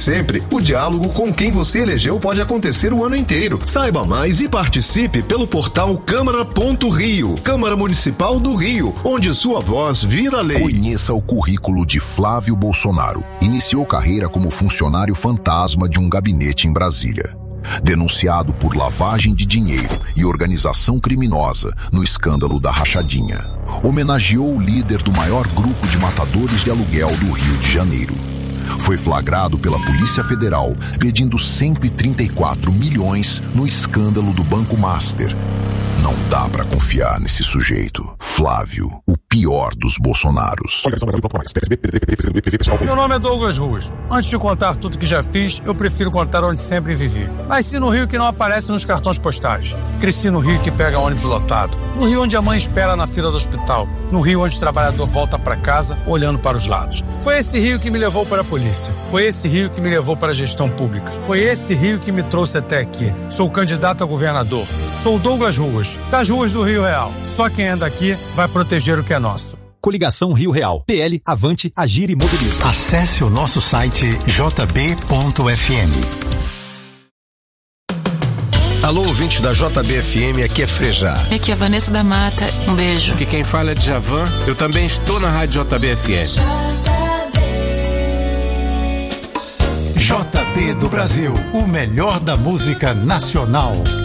sempre, o diálogo com quem você elegeu pode acontecer o ano inteiro. Saiba mais e participe pelo portal Câmara.Rio, Câmara Municipal do Rio, onde sua voz vira lei. Conheça o currículo de Flávio Bolsonaro. Iniciou carreira como funcionário fantasma de um gabinete em Brasília. Denunciado por lavagem de dinheiro e organização criminosa no escândalo da rachadinha. Homenageou o líder do maior grupo de matadores de aluguel do Rio de Janeiro. Foi flagrado pela Polícia Federal pedindo 134 milhões no escândalo do Banco Master. Não dá pra confiar nesse sujeito. Flávio, o pior dos Bolsonaros. Meu nome é Douglas Ruas. Antes de contar tudo que já fiz, eu prefiro contar onde sempre vivi. Nasci no Rio que não aparece nos cartões postais. Cresci no Rio que pega ônibus lotado. No Rio onde a mãe espera na fila do hospital. No Rio onde o trabalhador volta para casa olhando para os lados. Foi esse Rio que me levou para a polícia. Foi esse Rio que me levou para a gestão pública. Foi esse Rio que me trouxe até aqui. Sou candidato a governador. Sou Douglas Ruas, das ruas do Rio Real. Só quem anda aqui vai proteger o que é nosso. Coligação Rio Real. PL, Avante, Agir e Mobiliza. Acesse o nosso site jb.fm. Alô, ouvinte da JBFM, aqui é Frejá. Aqui é Vanessa da Mata, um beijo. Aqui quem fala é Djavan, eu também estou na Rádio JBFM. JB do Brasil, o melhor da música nacional.